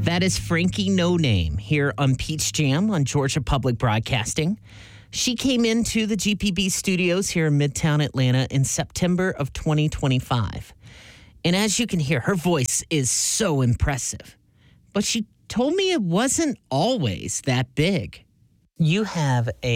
That is Frankie No Name here on Peach Jam on Georgia Public Broadcasting. She came into the GPB studios here in Midtown Atlanta in September of 2025. And as you can hear, her voice is so impressive. But she told me it wasn't always that big. You have a